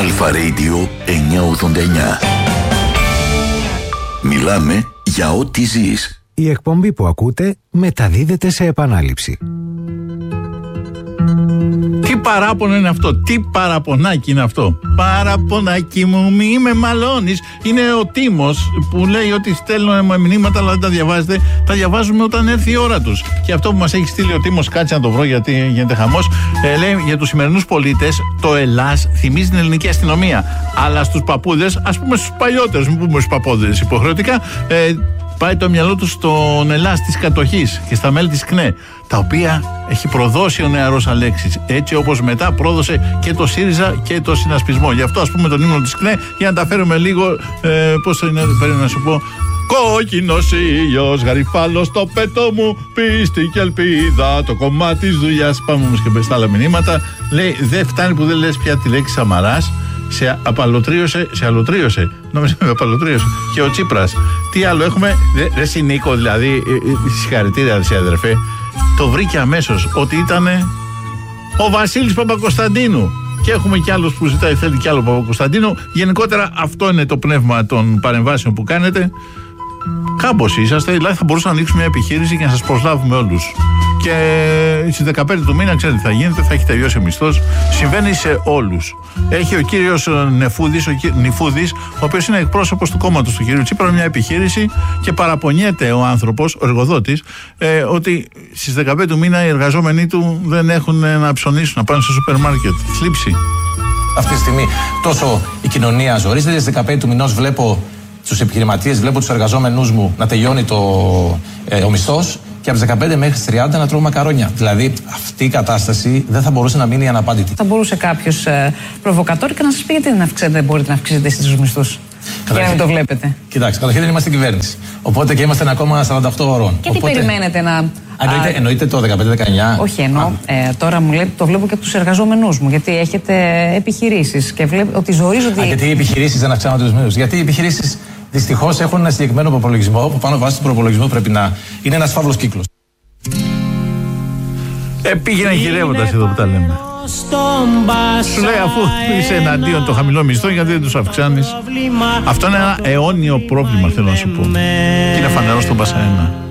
Αλφα Radio 989. Μιλάμε για ό,τι ζεις. Η εκπομπή που ακούτε μεταδίδεται σε επανάληψη. Τι παράπονο είναι αυτό, τι παραπονάκι είναι αυτό. Παραπονάκι μου, μη με μαλώνεις. Είναι ο Τίμος που λέει ότι στέλνω μηνύματα αλλά δεν τα διαβάζετε. Τα διαβάζουμε όταν έρθει η ώρα τους. Και αυτό που μας έχει στείλει ο Τίμος, κάτσε να το βρω γιατί γίνεται χαμός. Λέει για τους σημερινούς πολίτες, το Ελλάς θυμίζει την ελληνική αστυνομία. Αλλά στους παππούδες, ας πούμε στους παλιότερους, μην πούμε στους παππούδες υποχρεωτικά, πάει το μυαλό του στον Ελλάς της κατοχής και στα μέλη της ΚΝΕ, τα οποία έχει προδώσει ο νεαρός Αλέξης, έτσι όπως μετά πρόδωσε και το ΣΥΡΙΖΑ και το συνασπισμό. Γι' αυτό ας πούμε τον ύμνο της ΚΝΕ, για να τα φέρουμε λίγο, πώς το είναι, πρέπει να σου πω. Κόκκινος ήλιος, γαριφάλος στο πέτο μου, πίστη και ελπίδα, το κομμάτι της δουλειάς. Πάμε όμως και στα άλλα μηνύματα. Λέει, δεν φτάνει που δεν λες πια τη λέξη Σαμαράς. Σε αλωτρίωσε. Νόμιζα με απαλωτρίωσε. Και ο Τσίπρας. Τι άλλο έχουμε, ρε Συνίκο, δηλαδή, συγχαρητήρια αδερφέ. Το βρήκε αμέσως ότι ήταν ο Βασίλης Παπακοσταντίνου. Και έχουμε κι άλλους που ζητάει, θέλει κι άλλο Παπακοσταντίνου. Γενικότερα αυτό είναι το πνεύμα των παρεμβάσεων που κάνετε. Κάμπος είσαστε, δηλαδή θα μπορούσαμε να ανοίξουμε μια επιχείρηση και να σας προσλάβουμε όλους. Και στις 15 του μήνα, ξέρετε τι θα γίνεται, θα έχει τελειώσει ο μισθός. Συμβαίνει σε όλους. Έχει ο κύριος Νιφούδης, ο οποίος είναι εκπρόσωπος του κόμματος του κύριου Τσίπρα, μια επιχείρηση και παραπονιέται ο άνθρωπος, ο εργοδότης, ότι στις 15 του μήνα οι εργαζόμενοι του δεν έχουν να ψωνίσουν, να πάνε στο σούπερ μάρκετ. Θλίψη. Αυτή τη στιγμή τόσο η κοινωνία ζορίζεται. Στις 15 του μηνός βλέπω τους επιχειρηματίες, βλέπω τους εργαζόμενους μου να τελειώνει ο μισθός και από τις 15 μέχρι τις 30 να τρώω μακαρόνια. Δηλαδή αυτή η κατάσταση δεν θα μπορούσε να μείνει αναπάντητη. Θα μπορούσε κάποιος προβοκατόρικα να σας πει γιατί δεν μπορείτε να αυξήσετε εσείς τους μισθούς. Για να μην το βλέπετε. Κοιτάξτε, καταρχήν δεν είμαστε κυβέρνηση. Οπότε και είμαστε ακόμα 48 ωρών. Και τι περιμένετε να. Εννοείται το 15-19. Όχι, εννοώ. Τώρα μου λέει, το βλέπω και από τους εργαζόμενούς μου. Γιατί έχετε επιχειρήσεις και βλέπω ότι ζορίζονται. Γιατί οι επιχειρήσεις δεν αυξάνονται τους μισθούς. Γιατί οι επιχειρήσεις δυστυχώς έχουν ένα συγκεκριμένο προπολογισμό που πάνω βάσει του προπολογισμού πρέπει να είναι ένας φαύλος κύκλος. Πήγαινε γυρεύοντας εδώ που τα λέμε. Σου λέει αφού είσαι εναντίον το χαμηλό μισθό, γιατί δεν τους αυξάνεις. Αυτό είναι ένα αιώνιο πρόβλημα, θέλω να σου πω. Και είναι φανερό στον Πασαένα.